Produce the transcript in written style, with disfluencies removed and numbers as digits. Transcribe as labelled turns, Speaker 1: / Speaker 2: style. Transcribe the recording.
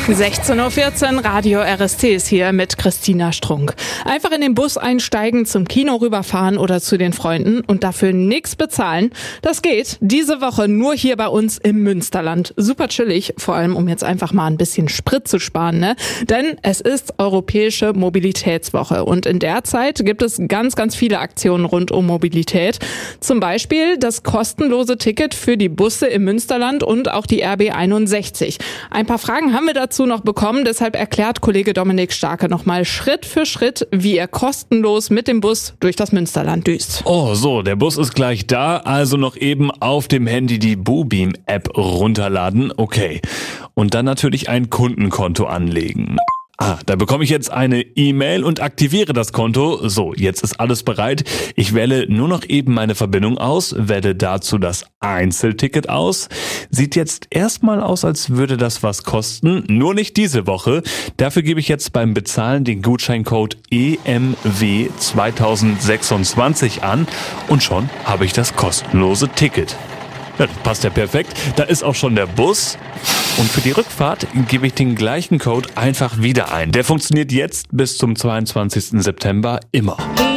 Speaker 1: 16:14 Uhr, Radio RST ist hier mit Christina Strunk. Einfach in den Bus einsteigen, zum Kino rüberfahren oder zu den Freunden und dafür nichts bezahlen. Das geht diese Woche nur hier bei uns im Münsterland. Super chillig, vor allem um jetzt einfach mal ein bisschen Sprit zu sparen, ne? Denn es ist Europäische Mobilitätswoche und in der Zeit gibt es ganz, ganz viele Aktionen rund um Mobilität. Zum Beispiel das kostenlose Ticket für die Busse im Münsterland und auch die RB 61. Ein paar Fragen haben wir dazu noch bekommen, deshalb erklärt Kollege Dominik Starke nochmal Schritt für Schritt, wie er kostenlos mit dem Bus durch das Münsterland düst.
Speaker 2: Oh, so, der Bus ist gleich da, also noch eben auf dem Handy die Bluebeam-App runterladen, okay. Und dann natürlich ein Kundenkonto anlegen. Da bekomme ich jetzt eine E-Mail und aktiviere das Konto. So, jetzt ist alles bereit. Ich wähle nur noch eben meine Verbindung aus, wähle dazu das Einzelticket aus. Sieht jetzt erstmal aus, als würde das was kosten, nur nicht diese Woche. Dafür gebe ich jetzt beim Bezahlen den Gutscheincode EMW 2026 an und schon habe ich das kostenlose Ticket. Ja, das passt ja perfekt. Da ist auch schon der Bus. Und für die Rückfahrt gebe ich den gleichen Code einfach wieder ein. Der funktioniert jetzt bis zum 22. September immer.